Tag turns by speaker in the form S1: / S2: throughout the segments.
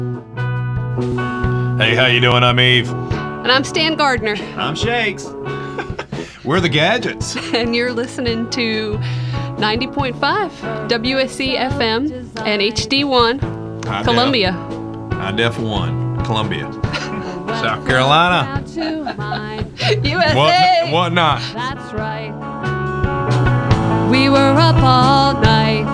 S1: Hey, how you doing? I'm Eve.
S2: And I'm Stan Gardner.
S1: I'm Shakes. We're the Gadgets.
S2: And you're listening to 90.5 WSC FM and HD1 Columbia.
S1: High Def 1, Columbia. South Carolina.
S2: USA.
S1: What not?
S2: That's right. We were up all night.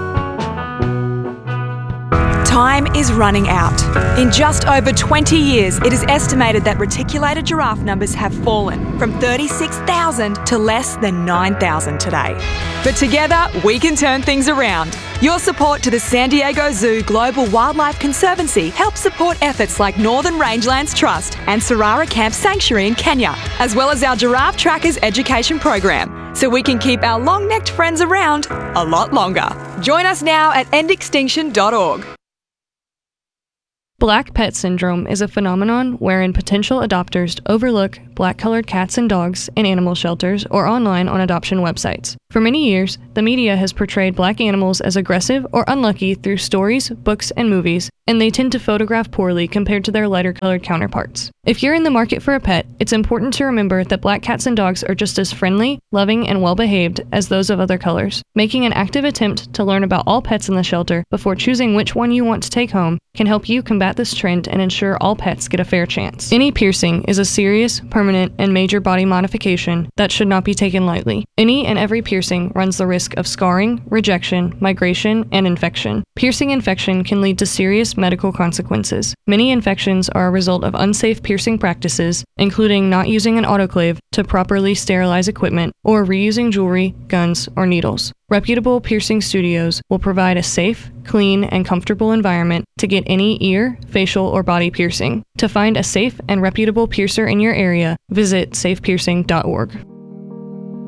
S3: Time is running out. In just over 20 years, it is estimated that reticulated giraffe numbers have fallen from 36,000 to less than 9,000 today. But together, we can turn things around. Your support to the San Diego Zoo Global Wildlife Conservancy helps support efforts like Northern Rangelands Trust and Sarara Camp Sanctuary in Kenya, as well as our Giraffe Trackers education program, so we can keep our long-necked friends around a lot longer. Join us now at endextinction.org.
S4: Black pet syndrome is a phenomenon wherein potential adopters overlook black-colored cats and dogs in animal shelters or online on adoption websites. For many years, the media has portrayed black animals as aggressive or unlucky through stories, books, and movies, and they tend to photograph poorly compared to their lighter-colored counterparts. If you're in the market for a pet, it's important to remember that black cats and dogs are just as friendly, loving, and well-behaved as those of other colors. Making an active attempt to learn about all pets in the shelter before choosing which one you want to take home can help you combat this trend and ensure all pets get a fair chance. Any piercing is a serious, permanent, and major body modification that should not be taken lightly. Any and every piercing runs the risk of scarring, rejection, migration, and infection. Piercing infection can lead to serious medical consequences. Many infections are a result of unsafe piercing practices, including not using an autoclave to properly sterilize equipment or reusing jewelry, guns, or needles. Reputable piercing studios will provide a safe, clean, and comfortable environment to get any ear, facial, or body piercing. To find a safe and reputable piercer in your area, visit safepiercing.org.